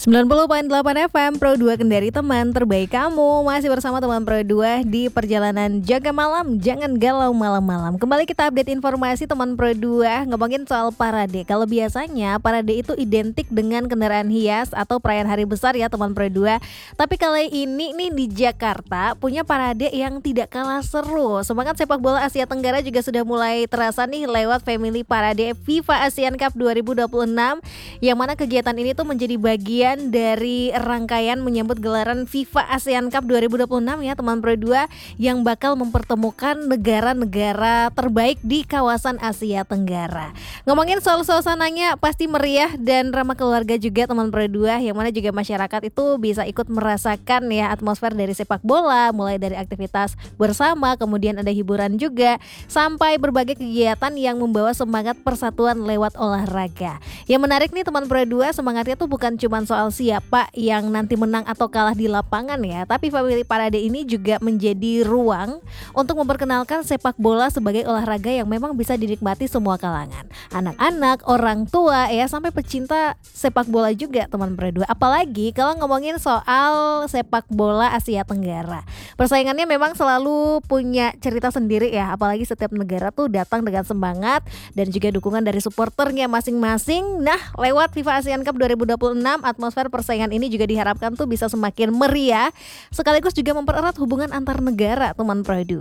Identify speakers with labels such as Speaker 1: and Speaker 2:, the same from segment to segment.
Speaker 1: 90,8 FM Pro 2 Kendari, teman terbaik kamu. Masih bersama teman Pro 2 di perjalanan jaga malam, jangan galau malam-malam. Kembali kita update informasi teman Pro 2, ngomongin soal parade. Kalau biasanya parade itu identik dengan kendaraan hias atau perayaan hari besar ya teman Pro 2. Tapi kali ini nih di Jakarta punya parade yang tidak kalah seru. Semangat sepak bola Asia Tenggara juga sudah mulai terasa nih lewat Family Parade FIFA ASEAN Cup 2026, yang mana kegiatan ini tuh menjadi bagian dari rangkaian menyambut gelaran FIFA ASEAN Cup 2026 ya teman Pro 2, yang bakal mempertemukan negara-negara terbaik di kawasan Asia Tenggara. Ngomongin soal suasananya pasti meriah dan ramah keluarga juga teman Pro 2, yang mana juga masyarakat itu bisa ikut merasakan ya atmosfer dari sepak bola, mulai dari aktivitas bersama, kemudian ada hiburan juga, sampai berbagai kegiatan yang membawa semangat persatuan lewat olahraga. Yang menarik nih teman Pro 2, semangatnya tuh bukan cuma soal siapa yang nanti menang atau kalah di lapangan ya, tapi Family Parade ini juga menjadi ruang untuk memperkenalkan sepak bola sebagai olahraga yang memang bisa dinikmati semua kalangan, anak-anak, orang tua ya, sampai pecinta sepak bola juga teman Pro 2. Apalagi kalau ngomongin soal sepak bola Asia Tenggara, persaingannya memang selalu punya cerita sendiri ya, apalagi setiap negara tuh datang dengan semangat dan juga dukungan dari supporternya masing-masing. Nah, lewat FIFA ASEAN Cup 2026, atmosfer persaingan ini juga diharapkan tuh bisa semakin meriah, sekaligus juga mempererat hubungan antar negara teman Pro 2.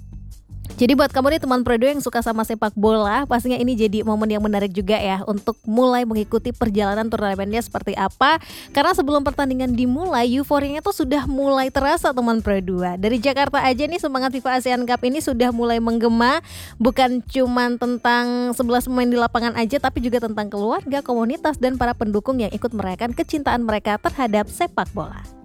Speaker 1: Jadi buat kamu nih teman Pro 2 yang suka sama sepak bola, pastinya ini jadi momen yang menarik juga ya untuk mulai mengikuti perjalanan turnamennya seperti apa. Karena sebelum pertandingan dimulai, euforianya tuh sudah mulai terasa teman Pro 2. Dari Jakarta aja nih semangat FIFA ASEAN Cup ini sudah mulai menggema. Bukan cuma tentang 11 pemain di lapangan aja, tapi juga tentang keluarga, komunitas, dan para pendukung yang ikut merayakan kecintaan mereka terhadap sepak bola.